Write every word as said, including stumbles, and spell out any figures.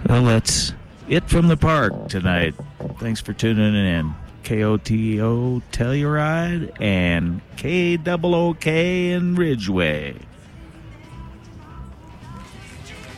Well, that's it from the park tonight. Thanks for tuning in. K O T O Telluride and K O O K in Ridgeway.